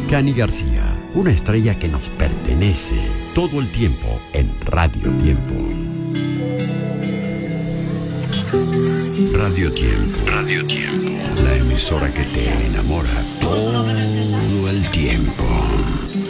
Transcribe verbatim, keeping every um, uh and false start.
Cani García, una estrella que nos pertenece todo el tiempo en Radio Tiempo. Radio Tiempo, Radio Tiempo, la emisora que te enamora todo el tiempo.